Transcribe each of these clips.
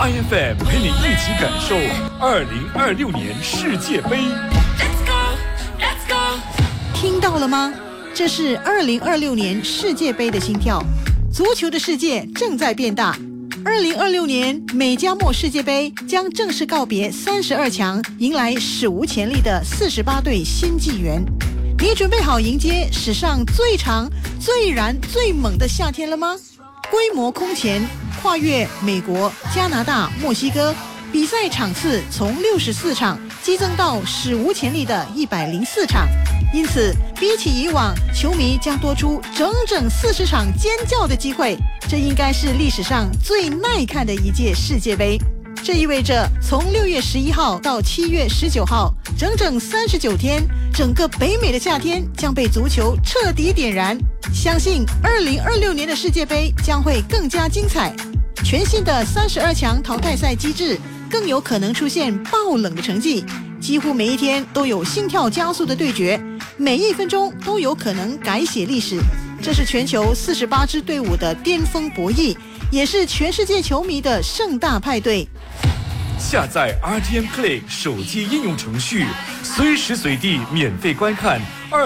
IFM 陪你一起感受2026年世界杯。 听到了吗？这是2026年世界杯的心跳。足球的世界正在变大。2026年美加墨世界杯将正式告别32强，迎来史无前例的48队新纪元。你准备好迎接史上最长、最燃、最猛的夏天了吗？规模空前，跨越美国、加拿大、墨西哥，比赛场次从64场激增到史无前例的104场。因此，比起以往，球迷将多出整整40场尖叫的机会。这应该是历史上最耐看的一届世界杯。这意味着从6月11号到7月19号，整整39天，整个北美的夏天将被足球彻底点燃。相信2026年的世界杯将会更加精彩。全新的32强淘汰赛机制更有可能出现爆冷的成绩，几乎每一天都有心跳加速的对决，每一分钟都有可能改写历史。这是全球48支队伍的巅峰博弈，也是全世界球迷的盛大派对。 下载 RTM Play 手机应用程序，随时随地免费观看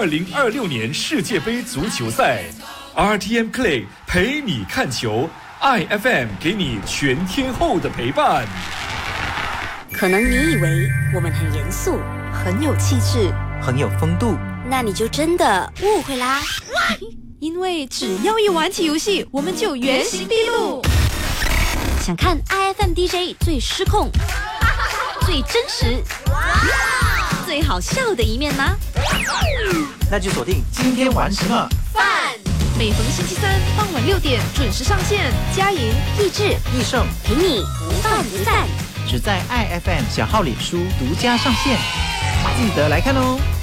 2026年世界杯足球赛。RTM Play 陪你看球， IFM 给你全天候的陪伴。 可能你以为我们很严肃，很有气质， 很有风度， 那你就真的误会啦。 因为只要一玩起游戏，我们就原形毕露。 想看 IFM DJ 最失控、最真实、最好笑的一面吗？ 那就锁定今天玩什么饭。每逢星期三傍晚6点准时上线，佳莹、 益智、 益寿陪你不饭不散， 只在 IFM 小号脸书独家上线，记得来看哦。